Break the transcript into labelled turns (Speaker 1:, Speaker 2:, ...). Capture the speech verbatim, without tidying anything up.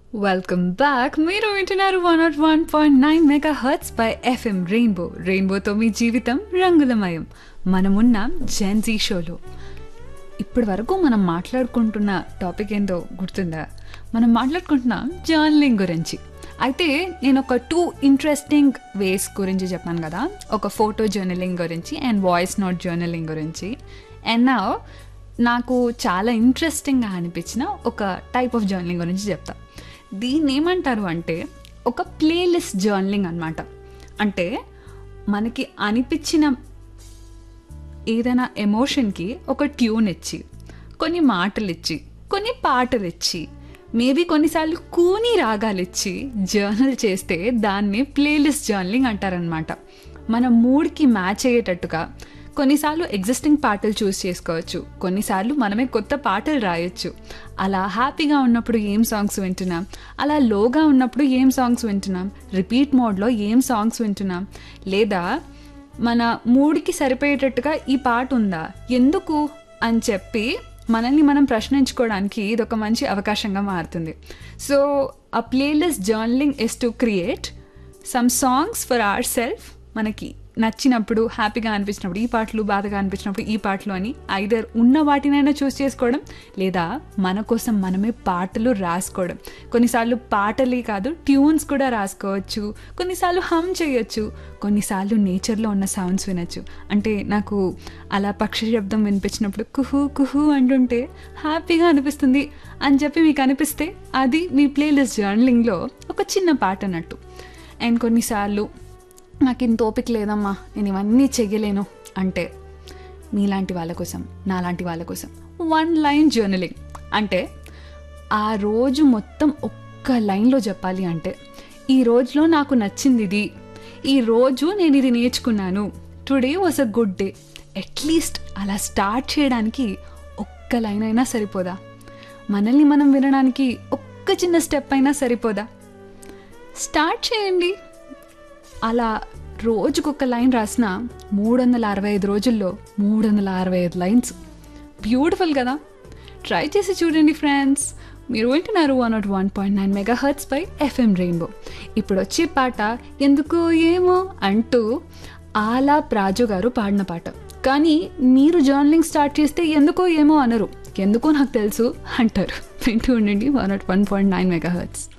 Speaker 1: Welcome back. మీరు వింటున్నారు one not one point nine mega hurts by FM rainbow. రెయిన్బోతో మీ జీవితం రంగులమయం. మనమున్నాం జెన్జీ షోలో. ఇప్పటి వరకు మనం మాట్లాడుకుంటున్న టాపిక్ ఏందో గుర్తుందా? మనం మాట్లాడుకుంటున్నాం జర్నలింగ్ గురించి. అయితే నేను ఒక టూ ఇంట్రెస్టింగ్ వేస్ గురించి చెప్పాను కదా, ఒక ఫోటో జర్నలింగ్ గురించి అండ్ వాయిస్ నోట్ జర్నలింగ్ గురించి. అండ్ నా నాకు చాలా ఇంట్రెస్టింగ్గా అనిపించిన ఒక టైప్ ఆఫ్ జర్నలింగ్ గురించి చెప్తా. దీన్ని ఏమంటారు అంటే ఒక ప్లేలిస్ట్ జర్నలింగ్ అనమాట. అంటే మనకి అనిపించిన ఏదైనా ఎమోషన్కి ఒక ట్యూన్ ఇచ్చి, కొన్ని మాటలు ఇచ్చి, కొన్ని పాటలు ఇచ్చి, మేబీ కొన్నిసార్లు కూని రాగాలు ఇచ్చి జర్నల్ చేస్తే దాన్ని ప్లేలిస్ట్ జర్నలింగ్ అంటారనమాట. మన మూడ్కి మ్యాచ్ అయ్యేటట్టుగా కొన్నిసార్లు ఎగ్జిస్టింగ్ పాటలు చూస్ చేసుకోవచ్చు, కొన్నిసార్లు మనమే కొత్త పాటలు రాయొచ్చు. అలా హ్యాపీగా ఉన్నప్పుడు ఏం సాంగ్స్ వింటున్నాం, అలా లోగా ఉన్నప్పుడు ఏం సాంగ్స్ వింటున్నాం, రిపీట్ మోడ్లో ఏం సాంగ్స్ వింటున్నాం, లేదా మన మూడ్కి సరిపోయేటట్టుగా ఈ పాట ఉందా, ఎందుకు అని చెప్పి మనల్ని మనం ప్రశ్నించుకోవడానికి ఇది ఒక మంచి అవకాశంగా మారుతుంది. సో ఆ playlist journaling is to create some songs for our self. మనకి నచ్చినప్పుడు, హ్యాపీగా అనిపించినప్పుడు ఈ పాటలు, బాధగా అనిపించినప్పుడు ఈ పాటలు అని ఐదర్ ఉన్న వాటినైనా చూస్ చేసుకోవడం, లేదా మన కోసం మనమే పాటలు రాసుకోవడం. కొన్నిసార్లు పాటలే కాదు, ట్యూన్స్ కూడా రాసుకోవచ్చు, కొన్నిసార్లు హమ్ చేయొచ్చు, కొన్నిసార్లు నేచర్లో ఉన్న సౌండ్స్ వినొచ్చు. అంటే నాకు అలా పక్షి శబ్దం వినిపించినప్పుడు కుహు కుహు అంటుంటే హ్యాపీగా అనిపిస్తుంది అని చెప్పి మీకు అనిపిస్తే అది మీ ప్లేలిస్ట్ జర్నలింగ్లో ఒక చిన్న పాట అన్నట్టు. అండ్ కొన్నిసార్లు నాకు ఇంత ఓపిక లేదమ్మా, నేను ఇవన్నీ చెయ్యలేను అంటే మీలాంటి వాళ్ళ కోసం, నాలాంటి వాళ్ళ కోసం వన్ లైన్ జర్నలింగ్. అంటే ఆ రోజు మొత్తం ఒక్క లైన్లో చెప్పాలి అంటే, ఈ రోజులో నాకు నచ్చింది ఇది, ఈ రోజు నేను ఇది నేర్చుకున్నాను, today was a good day. At least అలా స్టార్ట్ చేయడానికి ఒక్క లైన్ అయినా సరిపోదా? మనల్ని మనం వినడానికి ఒక్క చిన్న స్టెప్ అయినా సరిపోదా? స్టార్ట్ చేయండి. అలా రోజుకొక లైన్ రాసిన మూడు వందల అరవై ఐదు రోజుల్లో మూడు వందల అరవై ఐదు లైన్స్. బ్యూటిఫుల్ కదా? ట్రై చేసి చూడండి ఫ్రెండ్స్. మీరు వింటున్నారు one not one point nine mega hurts by FM rainbow. ఇప్పుడు వచ్చే పాట ఎందుకు ఏమో అంటూ ఆలాప్ రాజు గారు పాడిన పాట. కానీ మీరు జర్నలింగ్ స్టార్ట్ చేస్తే ఎందుకో ఏమో అనరు, ఎందుకో నాకు తెలుసు అంటారు. వింటూ ఉండండి one not one point nine mega hurts.